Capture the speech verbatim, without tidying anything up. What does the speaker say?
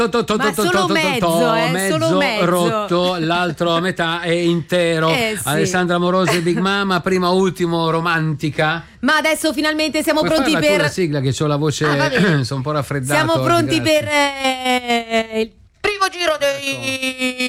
Ma solo mezzo, eh, solo mezzo rotto, l'altro a metà è intero. Eh, sì. Alessandra Amoroso e Big Mama, prima ultimo romantica. Ma adesso finalmente siamo Puoi pronti farla tu per la sigla, che ho la voce, ah, sono un po' raffreddato. siamo pronti grazie. per eh, il primo giro dei